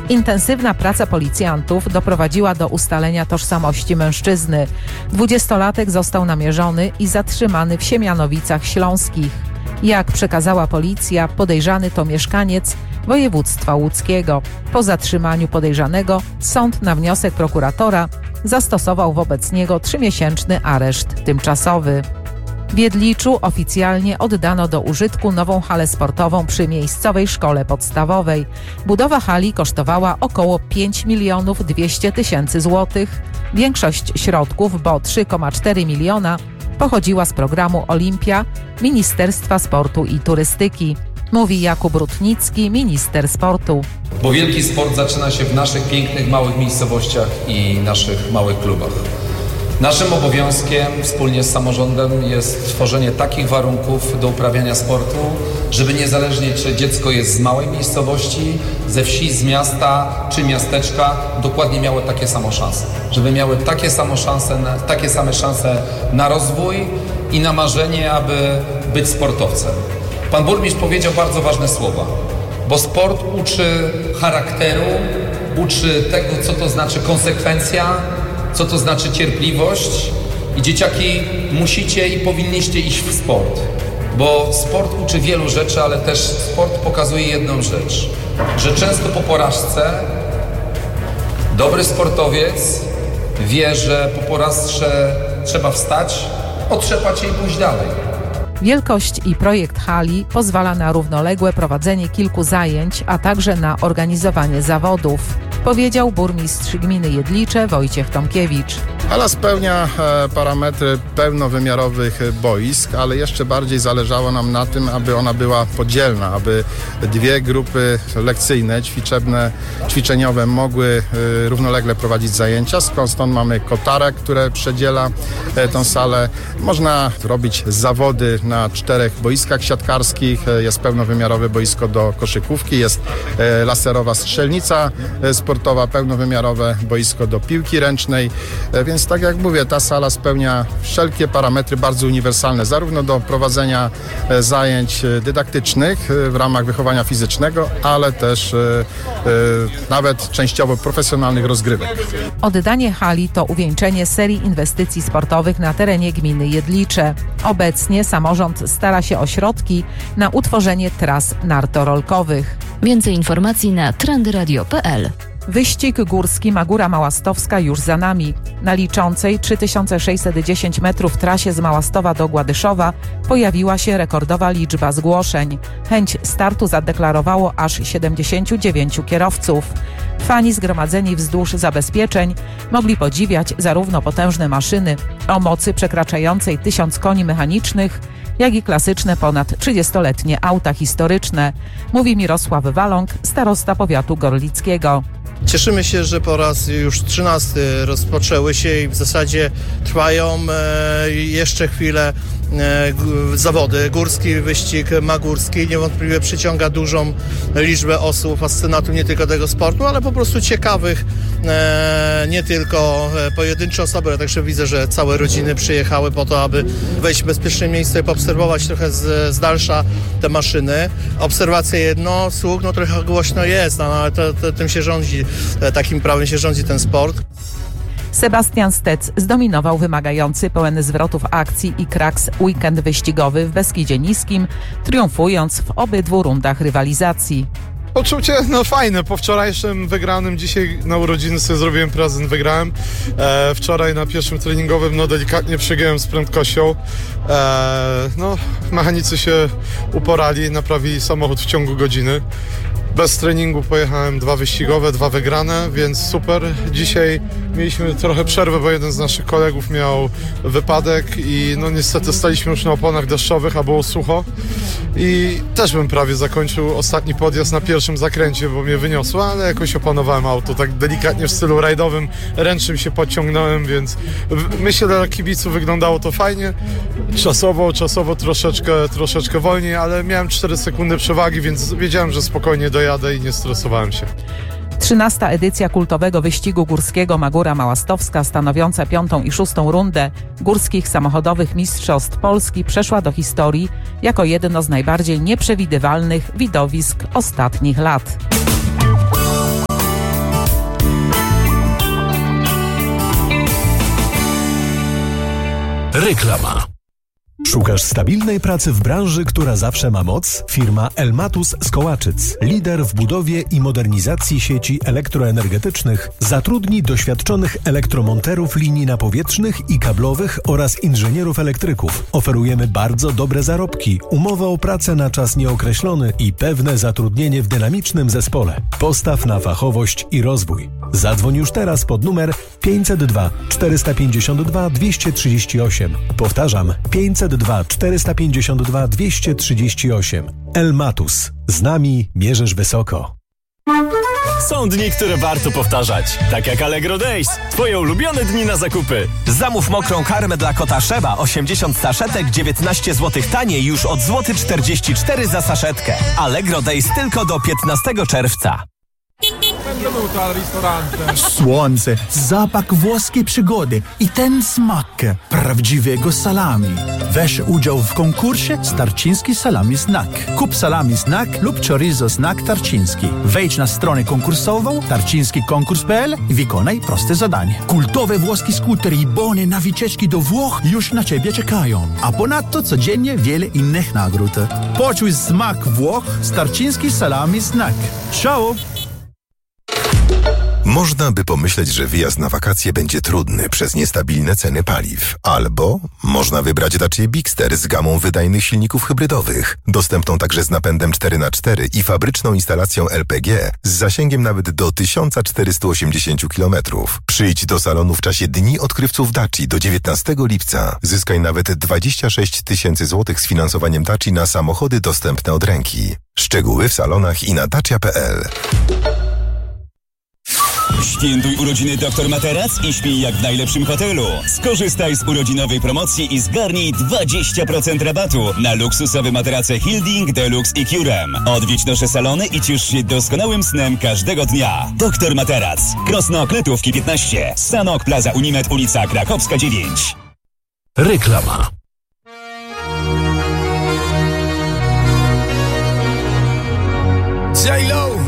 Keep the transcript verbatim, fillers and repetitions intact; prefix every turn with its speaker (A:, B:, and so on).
A: Intensywna praca policjantów doprowadziła do ustalenia tożsamości mężczyzny. Dwudziestolatek został namierzony i zatrzymany w Siemianowicach Śląskich. Jak przekazała policja, podejrzany to mieszkaniec województwa łódzkiego. Po zatrzymaniu podejrzanego sąd na wniosek prokuratora zastosował wobec niego trzymiesięczny areszt tymczasowy. W Jedliczu oficjalnie oddano do użytku nową halę sportową przy miejscowej szkole podstawowej. Budowa hali kosztowała około pięć milionów dwieście tysięcy złotych. Większość środków, bo trzy przecinek cztery miliona, pochodziła z programu Olimpia Ministerstwa Sportu i Turystyki. Mówi Jakub Rutnicki, minister sportu.
B: Bo wielki sport zaczyna się w naszych pięknych, małych miejscowościach i naszych małych klubach. Naszym obowiązkiem wspólnie z samorządem jest tworzenie takich warunków do uprawiania sportu, żeby niezależnie czy dziecko jest z małej miejscowości, ze wsi, z miasta czy miasteczka, dokładnie miało takie samo szanse. Żeby miały takie samo szanse, takie same szanse na rozwój i na marzenie, aby być sportowcem. Pan burmistrz powiedział bardzo ważne słowa, bo sport uczy charakteru, uczy tego, co to znaczy konsekwencja, co to znaczy cierpliwość i dzieciaki musicie i powinniście iść w sport, bo sport uczy wielu rzeczy, ale też sport pokazuje jedną rzecz, że często po porażce dobry sportowiec wie, że po porażce trzeba wstać, otrzepać się i pójść dalej.
A: Wielkość i projekt hali pozwala na równoległe prowadzenie kilku zajęć, a także na organizowanie zawodów, powiedział burmistrz gminy Jedlicze Wojciech Tomkiewicz.
C: Hala spełnia e, parametry pełnowymiarowych boisk, ale jeszcze bardziej zależało nam na tym, aby ona była podzielna, aby dwie grupy lekcyjne, ćwiczebne, ćwiczeniowe mogły e, równolegle prowadzić zajęcia. Skąd stąd mamy kotarek, które przedziela e, tą salę. Można robić zawody na czterech boiskach siatkarskich. E, jest pełnowymiarowe boisko do koszykówki, jest e, laserowa strzelnica e, sportowa, pełnowymiarowe boisko do piłki ręcznej, e, więc tak jak mówię, ta sala spełnia wszelkie parametry bardzo uniwersalne, zarówno do prowadzenia zajęć dydaktycznych w ramach wychowania fizycznego, ale też e, e, nawet częściowo profesjonalnych rozgrywek.
A: Oddanie hali to uwieńczenie serii inwestycji sportowych na terenie gminy Jedlicze. Obecnie samorząd stara się o środki na utworzenie tras nartorolkowych.
D: Więcej informacji na trendyradio kropka p l.
A: Wyścig górski Magóra Małastowska już za nami. Na liczącej trzy tysiące sześćset dziesięć metrów trasie z Małastowa do Gładyszowa pojawiła się rekordowa liczba zgłoszeń. Chęć startu zadeklarowało aż siedemdziesięciu dziewięciu kierowców. Fani zgromadzeni wzdłuż zabezpieczeń mogli podziwiać zarówno potężne maszyny o mocy przekraczającej tysiąc koni mechanicznych, jak i klasyczne ponad trzydziestoletnie auta historyczne, mówi Mirosław Waląg, starosta powiatu gorlickiego.
E: Cieszymy się, że po raz już trzynasty rozpoczęły się i w zasadzie trwają e, jeszcze chwilę e, g- zawody. Górski wyścig magórski niewątpliwie przyciąga dużą liczbę osób, fascynatów nie tylko tego sportu, ale po prostu ciekawych, e, nie tylko pojedyncze osoby, ale także widzę, że całe rodziny przyjechały po to, aby wejść w bezpieczne miejsce i poobserwować trochę z, z dalsza te maszyny. Obserwacja jedno, słuch, no trochę głośno jest, no, ale to, to, tym się rządzi. Takim prawem się rządzi ten sport.
A: Sebastian Stec zdominował wymagający pełen zwrotów akcji i kraks weekend wyścigowy w Beskidzie Niskim, triumfując w obydwu rundach rywalizacji.
F: Poczucie no fajne, po wczorajszym wygranym, dzisiaj na urodziny sobie zrobiłem prezent, wygrałem. E, wczoraj na pierwszym treningowym no delikatnie przegiąłem z prędkością. E, no mechanicy się uporali, naprawili samochód w ciągu godziny. Bez treningu pojechałem dwa wyścigowe, dwa wygrane, więc super. Dzisiaj mieliśmy trochę przerwę, bo jeden z naszych kolegów miał wypadek i no niestety staliśmy już na oponach deszczowych, a było sucho. I też bym prawie zakończył ostatni podjazd na pierwszym zakręcie, bo mnie wyniosło, ale jakoś opanowałem auto tak delikatnie w stylu rajdowym, ręcznym się podciągnąłem, więc myślę, że dla kibiców wyglądało to fajnie. Czasowo, czasowo troszeczkę, troszeczkę wolniej, ale miałem cztery sekundy przewagi, więc wiedziałem, że spokojnie dojadę i nie stresowałem się.
A: trzynasta edycja kultowego wyścigu górskiego Magóra Małastowska, stanowiąca piątą i szóstą rundę górskich samochodowych mistrzostw Polski, przeszła do historii jako jedno z najbardziej nieprzewidywalnych widowisk ostatnich lat.
G: Reklama. Szukasz stabilnej pracy w branży, która zawsze ma moc? Firma Elmatus z Kołaczyc, lider w budowie i modernizacji sieci elektroenergetycznych, zatrudni doświadczonych elektromonterów linii napowietrznych i kablowych oraz inżynierów elektryków. Oferujemy bardzo dobre zarobki, umowę o pracę na czas nieokreślony i pewne zatrudnienie w dynamicznym zespole. Postaw na fachowość i rozwój. Zadzwoń już teraz pod numer pięćset dwa czterysta pięćdziesiąt dwa dwieście trzydzieści osiem. Powtarzam, pięćset dwa czterysta pięćdziesiąt dwa dwieście trzydzieści osiem. Elmatus. Z nami mierzysz wysoko.
H: Są dni, które warto powtarzać. Tak jak Allegro Days. Twoje ulubione dni na zakupy.
I: Zamów mokrą karmę dla kota Sheba osiemdziesiąt saszetek, dziewiętnaście złotych taniej już od złoty czterdzieści cztery za saszetkę. Allegro Days tylko do piętnastego czerwca.
J: Słońce, zapach włoskiej przygody i ten smak prawdziwego salami. Weź udział w konkursie Tarczyński Salami Snack. Kup salami snack lub chorizo snack tarczyński. Wejdź na stronę konkursową tarczyński konkurs kropka p l i wykonaj proste zadanie. Kultowe włoskie skutery i bony na wycieczki do Włoch już na Ciebie czekają. A ponadto codziennie wiele innych nagród. Poczuj smak Włoch z Tarczyński Salami Snack. Ciao!
K: Można by pomyśleć, że wyjazd na wakacje będzie trudny przez niestabilne ceny paliw. Albo można wybrać Dacia Bigster z gamą wydajnych silników hybrydowych, dostępną także z napędem cztery na cztery i fabryczną instalacją L P G z zasięgiem nawet do tysiąc czterysta osiemdziesiąt kilometrów. Przyjdź do salonu w czasie Dni Odkrywców Daci do dziewiętnastego lipca. Zyskaj nawet dwadzieścia sześć tysięcy złotych z finansowaniem Daci na samochody dostępne od ręki. Szczegóły w salonach i na dacia kropka p l.
L: Świętuj urodziny doktor Materac i śpij jak w najlepszym hotelu. Skorzystaj z urodzinowej promocji i zgarnij dwadzieścia procent rabatu na luksusowe materace Hilding, Deluxe i Curem. Odwiedź nasze salony i ciesz się doskonałym snem każdego dnia. doktor Materac. Krosno Kletówki piętnaście. Sanok Plaza Unimed, ulica Krakowska dziewięć.
G: Reklama.
M: J-Lo